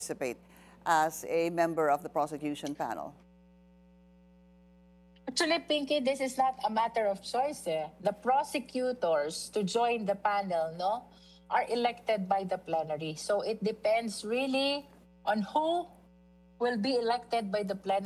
participate as a member of the prosecution panel? Actually, Pinky, this is not a matter of choice. The prosecutors to join the panel, no, are elected by the plenary. So it depends really on who will be elected by the plenary.